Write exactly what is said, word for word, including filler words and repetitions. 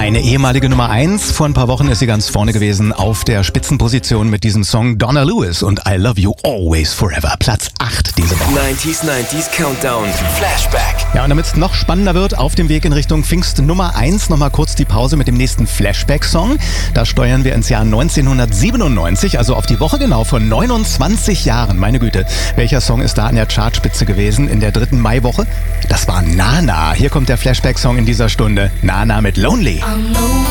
Eine ehemalige Nummer eins. Vor ein paar Wochen ist sie ganz vorne gewesen auf der Spitzenposition mit diesem Song Donna Lewis und I Love You Always Forever. Platz acht diese Woche. neunziger, neunziger Countdown Flashback. Ja, und damit es noch spannender wird, auf dem Weg in Richtung Pfingst Nummer eins nochmal kurz die Pause mit dem nächsten Flashback-Song. Da steuern wir ins Jahr neunzehnhundertsiebenundneunzig, also auf die Woche genau vor neunundzwanzig Jahren. Meine Güte, welcher Song ist da an der Chartspitze gewesen in der dritten Maiwoche? Das war Nana. Hier kommt der Flashback-Song in dieser Stunde. Nana mit Lonely. I'm lonely.